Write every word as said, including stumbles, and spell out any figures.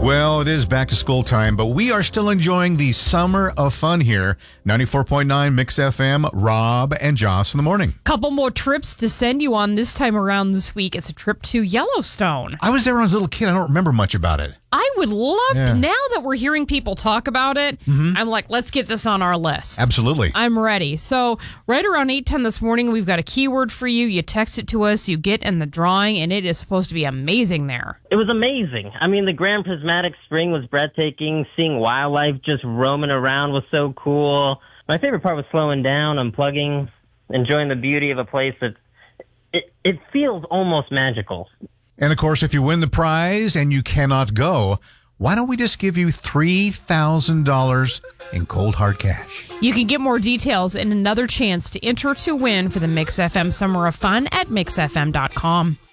Well, it is back to school time, but we are still enjoying the summer of fun here. ninety-four point nine Mix F M, Rob and Joss in the morning. Couple more trips to send you on this time around this week. It's a trip to Yellowstone. I was there when I was a little kid. I don't remember much about it. I would love Yeah. to, now that we're hearing people talk about it, Mm-hmm. I'm like, let's get this on our list. Absolutely. I'm ready. So right around eight ten this morning, we've got a keyword for you. You text it to us, you get in the drawing, and it is supposed to be amazing there. It was amazing. I mean, the Grand Prismatic Spring was breathtaking. Seeing wildlife just roaming around was so cool. My favorite part was slowing down, unplugging, enjoying the beauty of a place that it, it feels almost magical. And of course, if you win the prize and you cannot go, why don't we just give you three thousand dollars in cold hard cash? You can get more details and another chance to enter to win for the Mix F M Summer of Fun at mix f m dot com.